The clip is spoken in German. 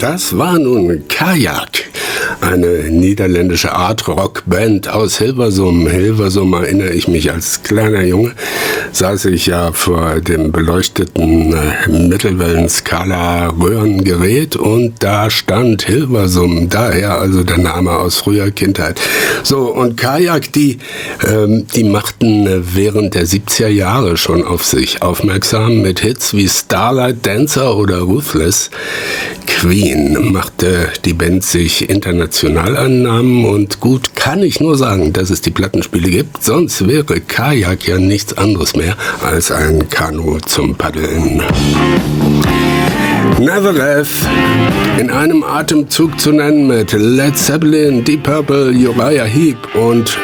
Das war nun Kajak, eine niederländische Art-Rock-Band aus Hilversum. Hilversum, erinnere ich mich, als kleiner Junge saß ich ja vor dem beleuchteten Mittelwellen-Skala-Röhrengerät und da stand Hilversum, daher also der Name aus früher Kindheit. So, und Kajak, die machten während der 70er Jahre schon auf sich aufmerksam mit Hits wie Starlight Dancer oder Ruthless. Queen machte die Band sich international einen Namen und gut kann ich nur sagen, dass es die Plattenspiele gibt, sonst wäre Kajak ja nichts anderes mehr als ein Kanu zum Paddeln. Nevertheless, in einem Atemzug zu nennen mit Led Zeppelin, Deep Purple, Uriah Heep und